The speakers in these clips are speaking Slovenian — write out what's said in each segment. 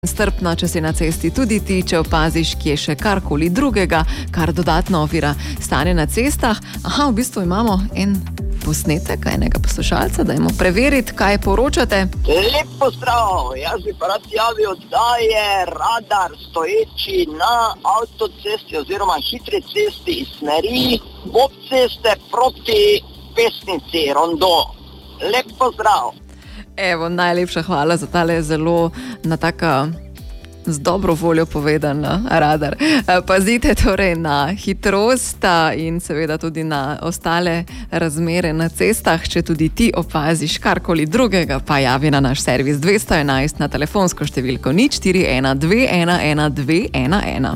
Strpno, če si na cesti tudi ti, če opaziš, kje še karkoli drugega, kar dodatno ovira stanje na cestah. V bistvu imamo en posnetek enega poslušalca, dajmo preveriti, kaj poročate. Lep pozdrav, jaz bi pa rad javil, da je radar stoječi na avtocesti oziroma hitri cesti iz smeri ob ceste proti Pesnici, Rondo. Lep pozdrav. Evo, najlepša hvala za tale zelo na taka z dobro voljo povedan radar. Pazite torej na hitrost in seveda tudi na ostale razmere na cestah. Če tudi ti opaziš karkoli drugega, pa javi na naš servis 211 na telefonsko številko 041 211 211.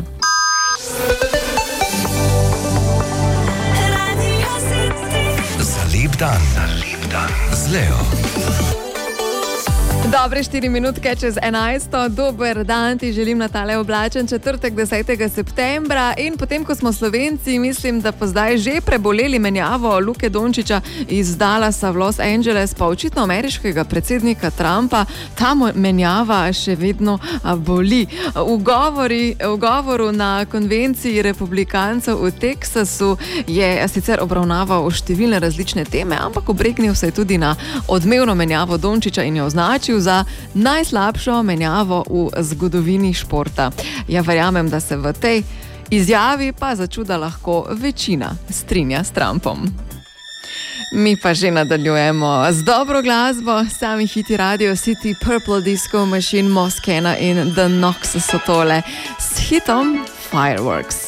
Za lep dan z Leo. Dobre 4 minutke čez 11. Dober dan ti želim na tale oblačen četrtek 10. septembra. In potem, ko smo Slovenci, mislim, da pa zdaj že preboleli menjavo Luke Dončića iz Dallasa v Los Angeles, pa očitno ameriškega predsednika Trumpa, ta menjava še vedno boli. V govoru na konvenciji republikancev v Teksasu je sicer obravnaval številne različne teme, ampak obregnil se je tudi na odmevno menjavo Dončića in jo označil za najslabšo menjavo v zgodovini športa. Ja, verjamem, da se v tej izjavi pa začuda lahko večina strinja s Trumpom. Mi pa že nadaljujemo z dobro glasbo. Sami hiti Radio City, Purple Disco Machine, Moskena in The Knox so tole s hitom Fireworks.